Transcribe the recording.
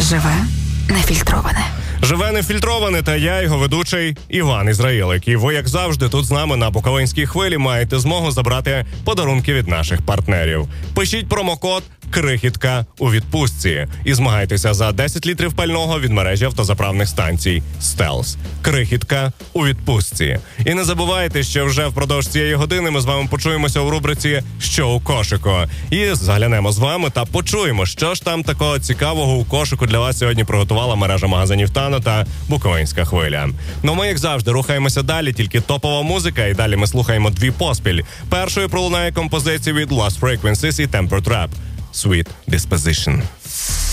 Живе нефільтроване. Живе нефільтроване, та я, його ведучий Іван Ізраїлик. І ви, як завжди, тут з нами на Буковинській хвилі маєте змогу забрати подарунки від наших партнерів. Пишіть промокод «Крихітка у відпустці» і змагайтеся за 10 літрів пального від мережі автозаправних станцій «Стелс». Крихітка у відпустці. І не забувайте, що вже впродовж цієї години ми з вами почуємося у рубриці «Що у кошику?» І заглянемо з вами та почуємо, що ж там такого цікавого у кошику для вас сьогодні приготувала мережа магазинів «Тано» та Буковинська хвиля. Ну ми, як завжди, рухаємося далі, тільки топова музика, і далі ми слухаємо дві поспіль. Першою пролунає композиція від Lost Frequencies і Temper Trap «Sweet Disposition».